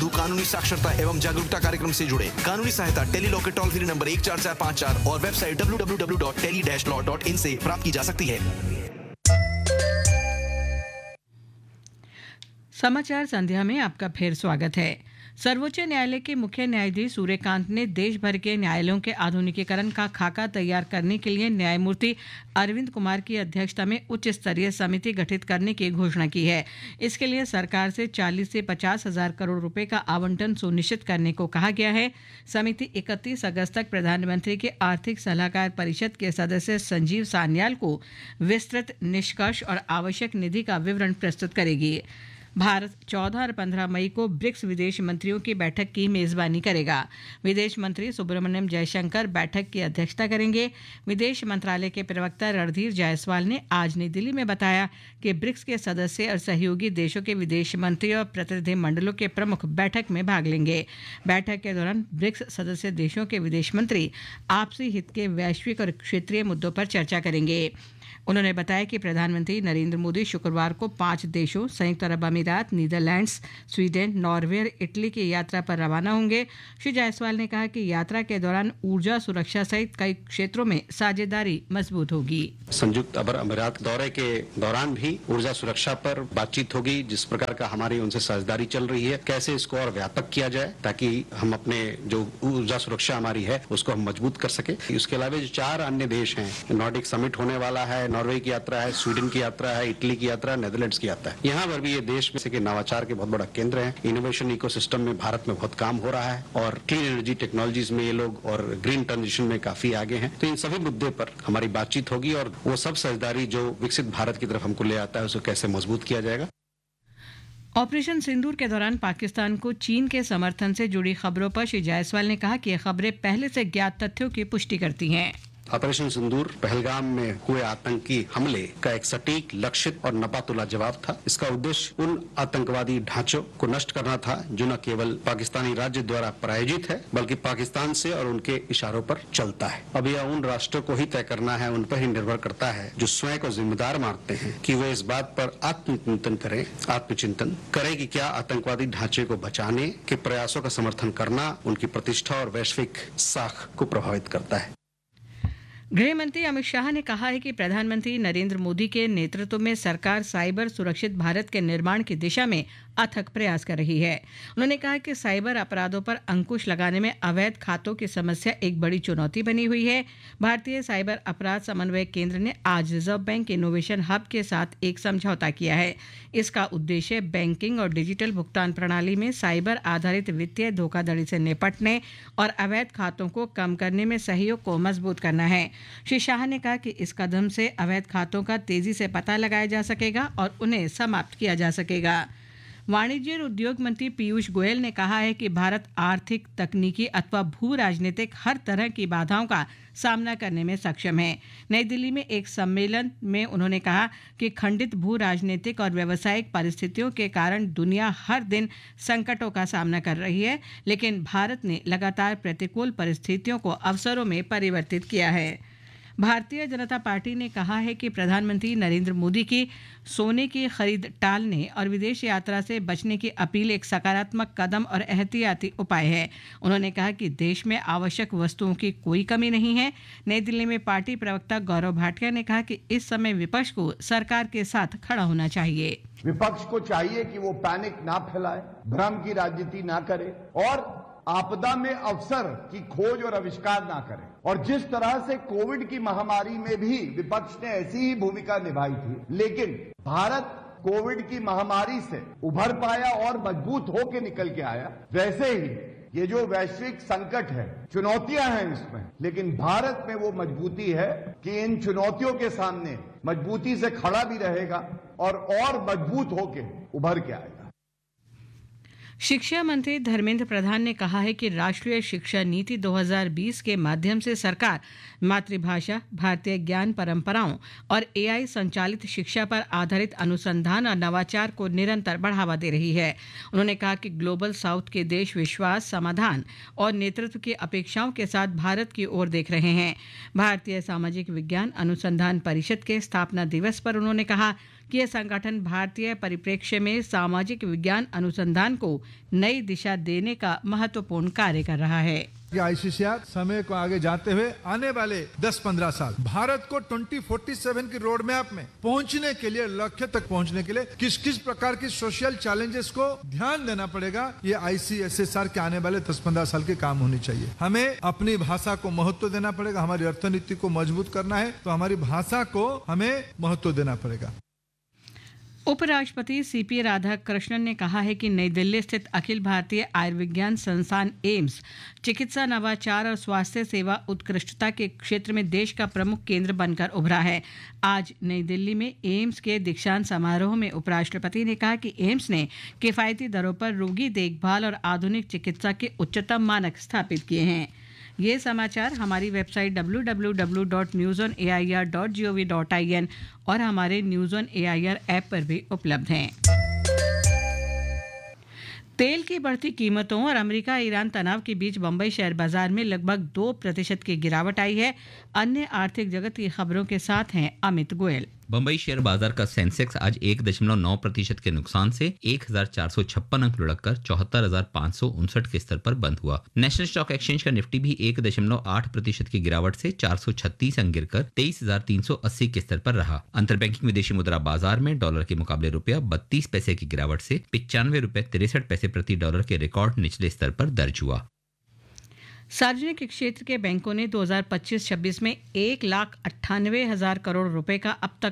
मधु कानूनी साक्षरता एवं जागरूकता कार्यक्रम से जुड़े। कानूनी सहायता टेली लॉ के टोल फ्री नंबर 14454 और वेबसाइट www.tele-law.in से प्राप्त की जा सकती है। समाचार संध्या में आपका फिर स्वागत है। सर्वोच्च न्यायालय के मुख्य न्यायाधीश सूर्यकांत ने देश भर के न्यायालयों के आधुनिकीकरण का खाका तैयार करने के लिए न्यायमूर्ति अरविंद कुमार की अध्यक्षता में उच्च स्तरीय समिति गठित करने की घोषणा की है। इसके लिए सरकार से 40 से 50 हजार करोड़ रुपए का आवंटन सुनिश्चित करने को कहा गया है। समिति 31 अगस्त तक प्रधानमंत्री के आर्थिक सलाहकार परिषद के सदस्य संजीव सान्याल को विस्तृत, निष्कर्ष और आवश्यक निधि का विवरण प्रस्तुत करेगी। भारत 14 और 15 मई को ब्रिक्स विदेश मंत्रियों की बैठक की मेजबानी करेगा। विदेश मंत्री सुब्रमण्यम जयशंकर बैठक की अध्यक्षता करेंगे। विदेश मंत्रालय के प्रवक्ता रणधीर जायसवाल ने आज नई दिल्ली में बताया कि ब्रिक्स के सदस्य और सहयोगी देशों के विदेश मंत्री और प्रतिनिधि मंडलों के प्रमुख बैठक में भाग लेंगे। बैठक के दौरान ब्रिक्स सदस्य देशों के विदेश मंत्री आपसी हित के वैश्विक और क्षेत्रीय मुद्दों पर चर्चा करेंगे। उन्होंने बताया कि प्रधानमंत्री नरेंद्र मोदी शुक्रवार को 5 देशों संयुक्त अरब अमीरात, नीदरलैंड्स, स्वीडन, नॉर्वे और इटली की यात्रा पर रवाना होंगे। श्री जायसवाल ने कहा कि यात्रा के दौरान ऊर्जा सुरक्षा सहित कई क्षेत्रों में साझेदारी मजबूत होगी। संयुक्त अरब अमीरात दौरे के दौरान भी ऊर्जा सुरक्षा पर बातचीत होगी। जिस प्रकार का हमारी उनसे साझेदारी चल रही है, कैसे इसको और व्यापक किया जाए ताकि हम अपने जो ऊर्जा सुरक्षा हमारी है उसको हम मजबूत कर सके। इसके अलावा जो 4 अन्य देश हैं, नॉर्डिक समिट होने वाला है, नॉर्वे की यात्रा है, स्वीडन की यात्रा है, इटली की यात्रा है, नेदरलैंड्स की यात्रा है। यहाँ पर भी ये देश में से के नवाचार के बहुत बड़ा केंद्र है। इनोवेशन इकोसिस्टम में भारत में बहुत काम हो रहा है और क्लीन एनर्जी टेक्नोलॉजीज में ये लोग और ग्रीन ट्रांजिशन में काफी आगे हैं। तो इन सभी मुद्दे पर हमारी बातचीत होगी और वो सब साझेदारी जो विकसित भारत की तरफ हमको ले आता है उसको कैसे मजबूत किया जाएगा। ऑपरेशन सिंदूर के दौरान पाकिस्तान को चीन के समर्थन से जुड़ी खबरों पर श्री जायसवाल ने कहा कि ये खबरें पहले से ज्ञात तथ्यों की पुष्टि करती हैं। ऑपरेशन सिंदूर पहलगाम में हुए आतंकी हमले का एक सटीक, लक्षित और नपातुला जवाब था। इसका उद्देश्य उन आतंकवादी ढांचों को नष्ट करना था जो न केवल पाकिस्तानी राज्य द्वारा प्रायोजित है बल्कि पाकिस्तान से और उनके इशारों पर चलता है। अब यह उन राष्ट्रों को ही तय करना है, उन पर ही निर्भर करता है जो स्वयं को जिम्मेदार मानते हैं कि वे इस बात पर आत्मचिंतन करें कि क्या आतंकवादी ढांचे को बचाने के प्रयासों का समर्थन करना उनकी प्रतिष्ठा और वैश्विक साख को प्रभावित करता है। गृह मंत्री अमित शाह ने कहा है कि प्रधानमंत्री नरेंद्र मोदी के नेतृत्व में सरकार साइबर सुरक्षित भारत के निर्माण की दिशा में अथक प्रयास कर रही है। उन्होंने कहा कि साइबर अपराधों पर अंकुश लगाने में अवैध खातों की समस्या एक बड़ी चुनौती बनी हुई है। भारतीय साइबर अपराध समन्वय केंद्र ने आज रिजर्व बैंक इनोवेशन हब के साथ एक समझौता किया है। इसका उद्देश्य बैंकिंग और डिजिटल भुगतान प्रणाली में साइबर आधारित वित्तीय धोखाधड़ी से निपटने और अवैध खातों को कम करने में सहयोग को मजबूत करना है। श्री शाह ने कहा कि इस कदम से अवैध खातों का तेजी से पता लगाया जा सकेगा और उन्हें समाप्त किया जा सकेगा। वाणिज्य और उद्योग मंत्री पीयूष गोयल ने कहा है कि भारत आर्थिक, तकनीकी अथवा भू राजनीतिक हर तरह की बाधाओं का सामना करने में सक्षम है। नई दिल्ली में एक सम्मेलन में उन्होंने कहा कि खंडित भू राजनीतिक और व्यावसायिक परिस्थितियों के कारण दुनिया हर दिन संकटों का सामना कर रही है, लेकिन भारत ने लगातार प्रतिकूल परिस्थितियों को अवसरों में परिवर्तित किया है। भारतीय जनता पार्टी ने कहा है कि प्रधानमंत्री नरेंद्र मोदी की सोने की खरीद टालने और विदेश यात्रा से बचने की अपील एक सकारात्मक कदम और एहतियाती उपाय है। उन्होंने कहा कि देश में आवश्यक वस्तुओं की कोई कमी नहीं है। नई दिल्ली में पार्टी प्रवक्ता गौरव भाटिया ने कहा कि इस समय विपक्ष को सरकार के साथ खड़ा होना चाहिए। विपक्ष को चाहिए कि वो पैनिक ना फैलाए, भ्रम की राजनीति ना करे और आपदा में अवसर की खोज और आविष्कार ना करें। और जिस तरह से कोविड की महामारी में भी विपक्ष ने ऐसी ही भूमिका निभाई थी, लेकिन भारत कोविड की महामारी से उभर पाया और मजबूत होकर निकल के आया, वैसे ही ये जो वैश्विक संकट है, चुनौतियां हैं इसमें, लेकिन भारत में वो मजबूती है कि इन चुनौतियों के सामने मजबूती से खड़ा भी रहेगा और मजबूत होकर उभर के आएगा। शिक्षा मंत्री धर्मेंद्र प्रधान ने कहा है कि राष्ट्रीय शिक्षा नीति 2020 के माध्यम से सरकार मातृभाषा, भारतीय ज्ञान परंपराओं और एआई संचालित शिक्षा पर आधारित अनुसंधान और नवाचार को निरंतर बढ़ावा दे रही है। उन्होंने कहा कि ग्लोबल साउथ के देश विश्वास, समाधान और नेतृत्व की अपेक्षाओं के साथ भारत की ओर देख रहे हैं। भारतीय सामाजिक विज्ञान अनुसंधान परिषद के स्थापना दिवस पर उन्होंने कहा कि यह संगठन भारतीय परिप्रेक्ष्य में सामाजिक विज्ञान अनुसंधान को नई दिशा देने का महत्वपूर्ण कार्य कर रहा है। आईसीसीआर समय को आगे जाते हुए आने वाले 10-15 साल भारत को 2047 की रोड मैप में पहुंचने के लिए, लक्ष्य तक पहुंचने के लिए किस किस प्रकार की सोशल चैलेंजेस को ध्यान देना पड़ेगा, ये आईसीएसएसआर के आने वाले 10-15 साल के काम होनी चाहिए। हमें अपनी भाषा को महत्व देना पड़ेगा, हमारी अर्थनीति को मजबूत करना है तो हमारी भाषा को हमें महत्व देना पड़ेगा। उपराष्ट्रपति सीपी राधाकृष्णन ने कहा है कि नई दिल्ली स्थित अखिल भारतीय आयुर्विज्ञान संस्थान एम्स चिकित्सा नवाचार और स्वास्थ्य सेवा उत्कृष्टता के क्षेत्र में देश का प्रमुख केंद्र बनकर उभरा है। आज नई दिल्ली में एम्स के दीक्षांत समारोह में उपराष्ट्रपति ने कहा कि एम्स ने किफायती दरों पर रोगी देखभाल और आधुनिक चिकित्सा के उच्चतम मानक स्थापित किए हैं। ये समाचार हमारी वेबसाइट www.newsonair.gov.in और हमारे न्यूज़ ऑन एआईआर ऐप पर भी उपलब्ध हैं। तेल की बढ़ती कीमतों और अमेरिका ईरान तनाव के बीच बंबई शेयर बाजार में लगभग 2% की गिरावट आई है। अन्य आर्थिक जगत की खबरों के साथ हैं अमित गोयल। बंबई शेयर बाजार का सेंसेक्स आज 1.9% के नुकसान से 1456 अंक लुढ़ककर 74,559 के स्तर पर बंद हुआ। नेशनल स्टॉक एक्सचेंज का निफ्टी भी 1.8% की गिरावट से 436 अंक गिरकर 23,380 के स्तर पर रहा। अंतरबैंकिंग विदेशी मुद्रा बाजार में डॉलर के मुकाबले रुपया 32 पैसे की गिरावट से 95 रुपये 63 पैसे प्रति डॉलर के रिकॉर्ड निचले स्तर पर दर्ज हुआ। सार्वजनिक क्षेत्र के बैंकों ने 2025-26 में 1,98,000 करोड़ रुपए का अब तक